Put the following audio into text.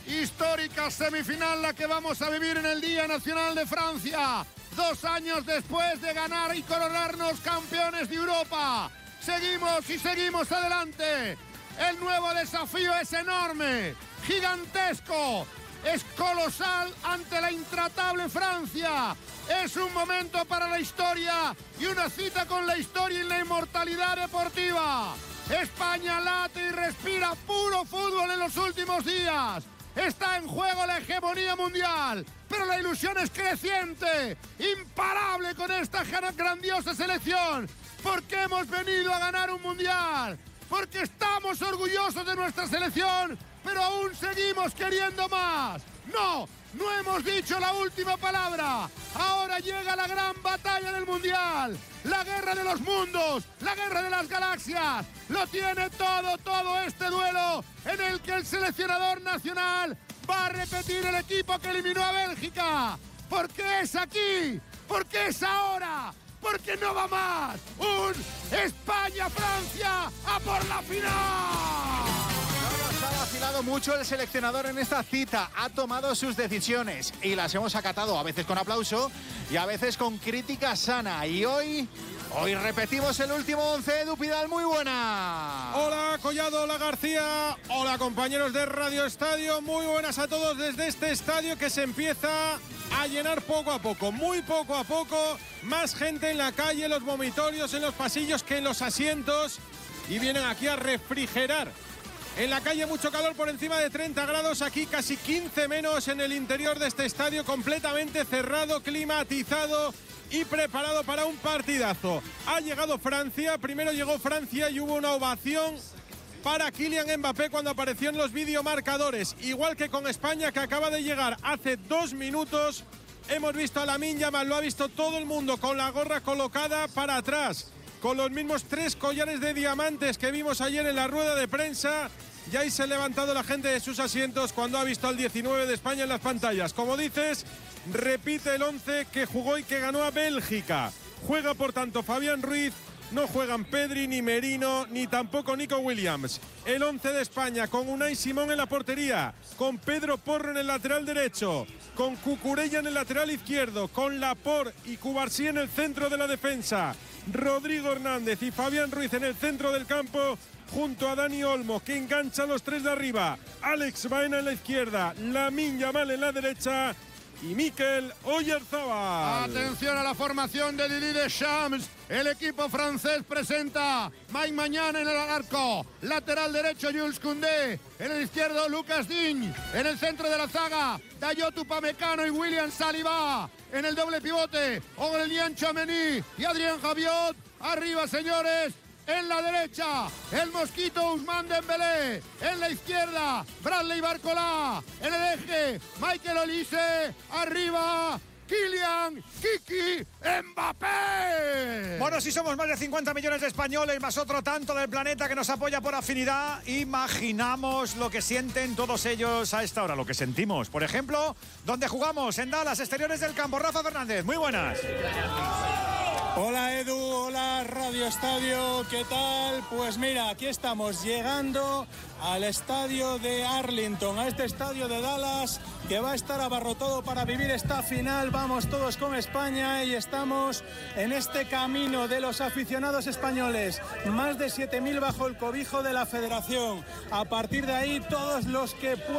Histórica semifinal la que vamos a vivir en el Día Nacional de Francia. 2 años después de ganar y coronarnos campeones de Europa. Seguimos y seguimos adelante. El nuevo desafío es enorme, gigantesco, es colosal ante la intratable Francia. Es un momento para la historia y una cita con la historia y la inmortalidad deportiva. España late y respira puro fútbol en los últimos días. Está en juego la hegemonía mundial, pero la ilusión es creciente, imparable con esta grandiosa selección, porque hemos venido a ganar un mundial, porque estamos orgullosos de nuestra selección, pero aún seguimos queriendo más. No hemos dicho la última palabra. Ahora llega la gran batalla del mundial, la guerra de los mundos, la guerra de las galaxias. Lo tiene todo este duelo en el que el seleccionador nacional va a repetir el equipo que eliminó a Bélgica. Porque es aquí, porque es ahora, porque no va más. Un España-Francia a por la final. Ha vacilado mucho el seleccionador en esta cita, ha tomado sus decisiones y las hemos acatado, a veces con aplauso y a veces con crítica sana. Y hoy repetimos el último 11. Edu Pidal, muy buena. Hola Collado, hola García, hola compañeros de Radio Estadio, muy buenas a todos desde este estadio que se empieza a llenar poco a poco, muy poco a poco, más gente en la calle, en los vomitorios, en los pasillos que en los asientos, y vienen aquí a refrigerar. En la calle mucho calor, por encima de 30 grados, aquí casi 15 menos en el interior de este estadio, completamente cerrado, climatizado y preparado para un partidazo. Ha llegado Francia, primero llegó Francia y hubo una ovación para Kylian Mbappé cuando apareció en los videomarcadores, igual que con España, que acaba de llegar hace 2 minutos. Hemos visto a Lamine Yamal, lo ha visto todo el mundo con la gorra colocada para atrás, con los mismos 3 collares de diamantes que vimos ayer en la rueda de prensa. Ya ahí se ha levantado la gente de sus asientos cuando ha visto al 19 de España en las pantallas. Como dices, repite el 11 que jugó y que ganó a Bélgica. Juega por tanto Fabián Ruiz, no juegan Pedri, ni Merino, ni tampoco Nico Williams. El 11 de España con Unai Simón en la portería, con Pedro Porro en el lateral derecho, con Cucurella en el lateral izquierdo, con Laporte y Cubarsí en el centro de la defensa, Rodrigo Hernández y Fabián Ruiz en el centro del campo, junto a Dani Olmo, que engancha a los 3 de arriba, Alex Baena en la izquierda, Lamine Yamal en la derecha y Mikel Oyarzabal. Atención a la formación de Didier Deschamps. El equipo francés presenta Mike Maignan en el arco, lateral derecho Jules Koundé, en el izquierdo Lucas Digne, en el centro de la zaga Dayot Upamecano y William Saliba, en el doble pivote Aurélien Tchouameni y Adrien Rabiot. Arriba, señores, en la derecha el mosquito Ousmane Dembélé, en la izquierda Bradley Barcola, en el eje Michael Olise, arriba Kylian Kiki Mbappé. Bueno, si somos más de 50 millones de españoles, más otro tanto del planeta que nos apoya por afinidad, imaginamos lo que sienten todos ellos a esta hora, lo que sentimos. Por ejemplo, donde jugamos, en Dallas, exteriores del campo. Rafa Fernández, muy buenas. Hola Edu, hola Radio Estadio, ¿qué tal? Pues mira, aquí estamos llegando al estadio de Arlington, a este estadio de Dallas que va a estar abarrotado para vivir esta final. Vamos todos con España y estamos en este camino de los aficionados españoles, más de 7.000 bajo el cobijo de la federación. A partir de ahí, todos los que